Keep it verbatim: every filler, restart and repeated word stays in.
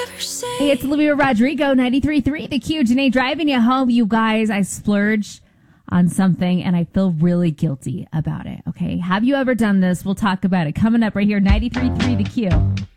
Hey, it's Olivia Rodrigo, ninety-three point three The Q. Janae driving you home. You guys, I splurged on something and I feel really guilty about it. Okay. Have you ever done this? We'll talk about it coming up right here, ninety-three point three The Q.